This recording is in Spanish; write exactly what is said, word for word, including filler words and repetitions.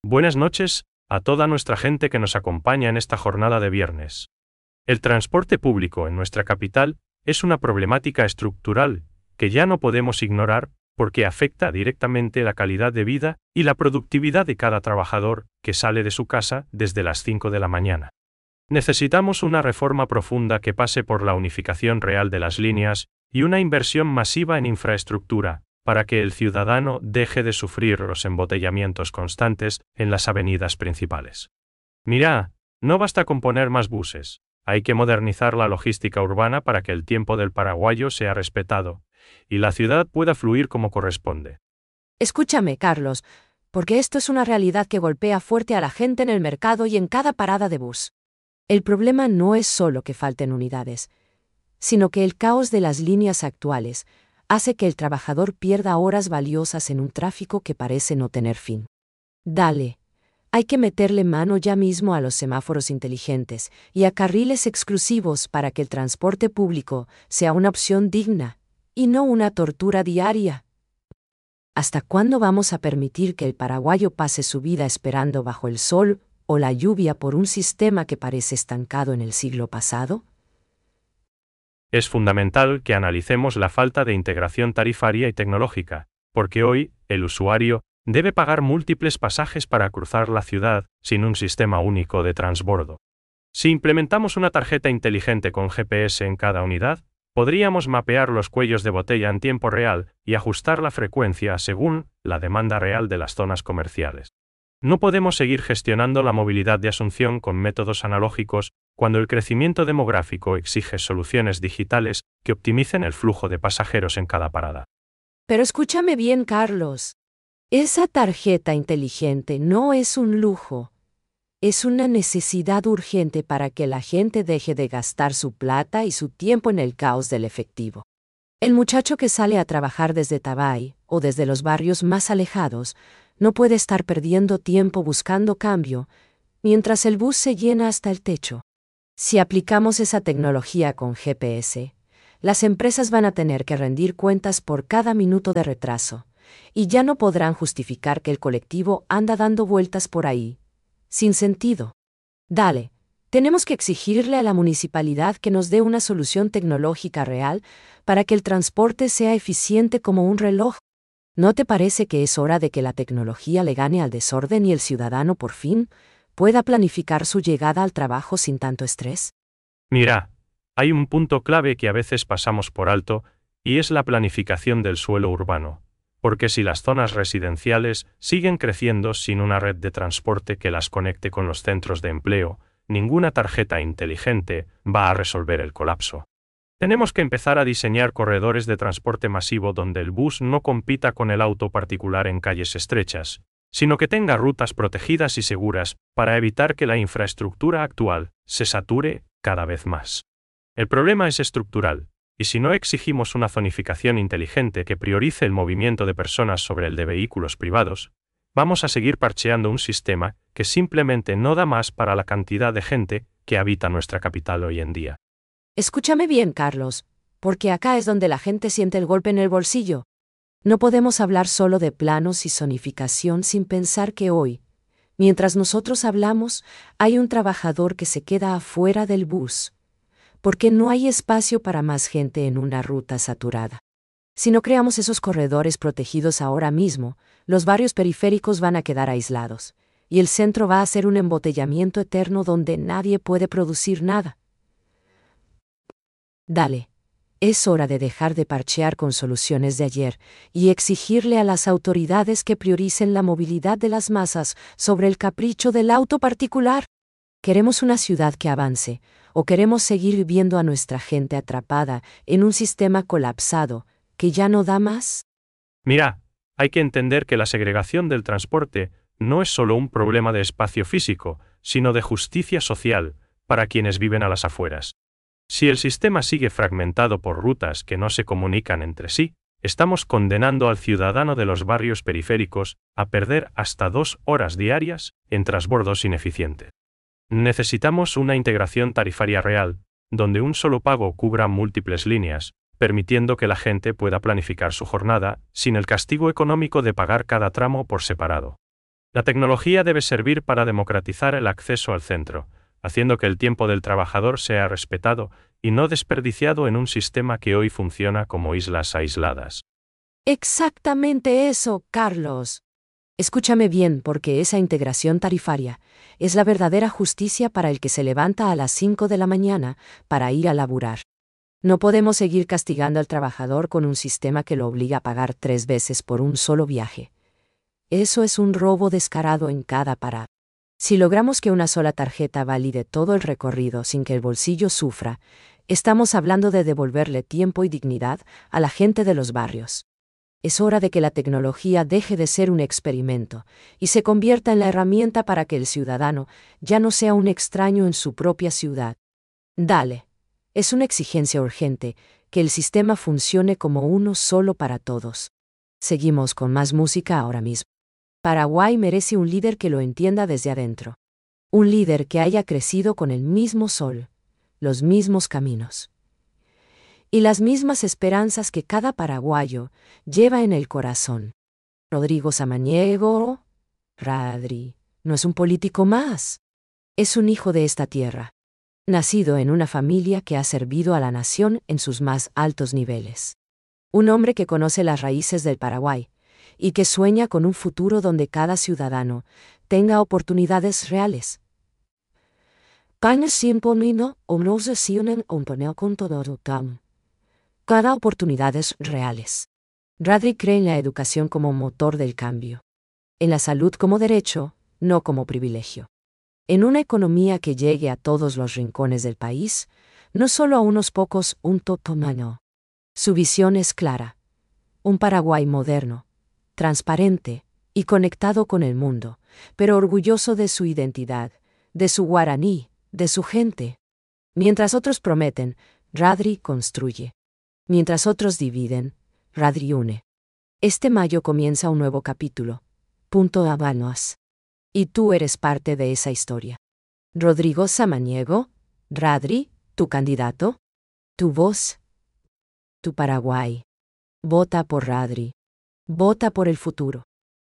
Buenas noches a toda nuestra gente que nos acompaña en esta jornada de viernes. El transporte público en nuestra capital es una problemática estructural que ya no podemos ignorar porque afecta directamente la calidad de vida y la productividad de cada trabajador que sale de su casa desde las cinco de la mañana. Necesitamos una reforma profunda que pase por la unificación real de las líneas y una inversión masiva en infraestructura, para que el ciudadano deje de sufrir los embotellamientos constantes en las avenidas principales. Mira, no basta con poner más buses, hay que modernizar la logística urbana para que el tiempo del paraguayo sea respetado y la ciudad pueda fluir como corresponde. Escúchame, Carlos, porque esto es una realidad que golpea fuerte a la gente en el mercado y en cada parada de bus. El problema no es solo que falten unidades, sino que el caos de las líneas actuales hace que el trabajador pierda horas valiosas en un tráfico que parece no tener fin. Dale, hay que meterle mano ya mismo a los semáforos inteligentes y a carriles exclusivos para que el transporte público sea una opción digna y no una tortura diaria. ¿Hasta cuándo vamos a permitir que el paraguayo pase su vida esperando bajo el sol o la lluvia por un sistema que parece estancado en el siglo pasado? Es fundamental que analicemos la falta de integración tarifaria y tecnológica, porque hoy, el usuario debe pagar múltiples pasajes para cruzar la ciudad sin un sistema único de transbordo. Si implementamos una tarjeta inteligente con G P S en cada unidad, podríamos mapear los cuellos de botella en tiempo real y ajustar la frecuencia según la demanda real de las zonas comerciales. No podemos seguir gestionando la movilidad de Asunción con métodos analógicos cuando el crecimiento demográfico exige soluciones digitales que optimicen el flujo de pasajeros en cada parada. Pero escúchame bien, Carlos. Esa tarjeta inteligente no es un lujo. Es una necesidad urgente para que la gente deje de gastar su plata y su tiempo en el caos del efectivo. El muchacho que sale a trabajar desde Tabay o desde los barrios más alejados no puede estar perdiendo tiempo buscando cambio, mientras el bus se llena hasta el techo. Si aplicamos esa tecnología con G P S, las empresas van a tener que rendir cuentas por cada minuto de retraso, y ya no podrán justificar que el colectivo anda dando vueltas por ahí, sin sentido. Dale, tenemos que exigirle a la municipalidad que nos dé una solución tecnológica real para que el transporte sea eficiente como un reloj. ¿No te parece que es hora de que la tecnología le gane al desorden y el ciudadano por fin pueda planificar su llegada al trabajo sin tanto estrés? Mira, hay un punto clave que a veces pasamos por alto, y es la planificación del suelo urbano, porque si las zonas residenciales siguen creciendo sin una red de transporte que las conecte con los centros de empleo, ninguna tarjeta inteligente va a resolver el colapso. Tenemos que empezar a diseñar corredores de transporte masivo donde el bus no compita con el auto particular en calles estrechas, sino que tenga rutas protegidas y seguras para evitar que la infraestructura actual se sature cada vez más. El problema es estructural, y si no exigimos una zonificación inteligente que priorice el movimiento de personas sobre el de vehículos privados, vamos a seguir parcheando un sistema que simplemente no da más para la cantidad de gente que habita nuestra capital hoy en día. Escúchame bien, Carlos, porque acá es donde la gente siente el golpe en el bolsillo. No podemos hablar solo de planos y zonificación sin pensar que hoy, mientras nosotros hablamos, hay un trabajador que se queda afuera del bus, porque no hay espacio para más gente en una ruta saturada. Si no creamos esos corredores protegidos ahora mismo, los barrios periféricos van a quedar aislados, y el centro va a ser un embotellamiento eterno donde nadie puede producir nada. Dale, es hora de dejar de parchear con soluciones de ayer y exigirle a las autoridades que prioricen la movilidad de las masas sobre el capricho del auto particular. ¿Queremos una ciudad que avance, o queremos seguir viendo a nuestra gente atrapada en un sistema colapsado que ya no da más? Mira, hay que entender que la segregación del transporte no es solo un problema de espacio físico, sino de justicia social para quienes viven a las afueras. Si el sistema sigue fragmentado por rutas que no se comunican entre sí, estamos condenando al ciudadano de los barrios periféricos a perder hasta dos horas diarias en transbordos ineficientes. Necesitamos una integración tarifaria real, donde un solo pago cubra múltiples líneas, permitiendo que la gente pueda planificar su jornada sin el castigo económico de pagar cada tramo por separado. La tecnología debe servir para democratizar el acceso al centro, haciendo que el tiempo del trabajador sea respetado y no desperdiciado en un sistema que hoy funciona como islas aisladas. Exactamente eso, Carlos. Escúchame bien, porque esa integración tarifaria es la verdadera justicia para el que se levanta a las cinco de la mañana para ir a laburar. No podemos seguir castigando al trabajador con un sistema que lo obliga a pagar tres veces por un solo viaje. Eso es un robo descarado en cada parada. Si logramos que una sola tarjeta valide todo el recorrido sin que el bolsillo sufra, estamos hablando de devolverle tiempo y dignidad a la gente de los barrios. Es hora de que la tecnología deje de ser un experimento y se convierta en la herramienta para que el ciudadano ya no sea un extraño en su propia ciudad. Dale. Es una exigencia urgente que el sistema funcione como uno solo para todos. Seguimos con más música ahora mismo. Paraguay merece un líder que lo entienda desde adentro. Un líder que haya crecido con el mismo sol, los mismos caminos y las mismas esperanzas que cada paraguayo lleva en el corazón. Rodrigo Samaniego, Radri, no es un político más. Es un hijo de esta tierra, nacido en una familia que ha servido a la nación en sus más altos niveles. Un hombre que conoce las raíces del Paraguay y que sueña con un futuro donde cada ciudadano tenga oportunidades reales. Cada oportunidades reales. Radri cree en la educación como motor del cambio. En la salud como derecho, no como privilegio. En una economía que llegue a todos los rincones del país, no solo a unos pocos, un totomano. Su visión es clara. Un Paraguay moderno, transparente y conectado con el mundo, pero orgulloso de su identidad, de su guaraní, de su gente. Mientras otros prometen, Radri construye. Mientras otros dividen, Radri une. Este mayo comienza un nuevo capítulo. Punto Habanos. Y tú eres parte de esa historia. Rodrigo Samaniego, Radri, tu candidato, tu voz, tu Paraguay. Vota por Radri. Vota por el futuro.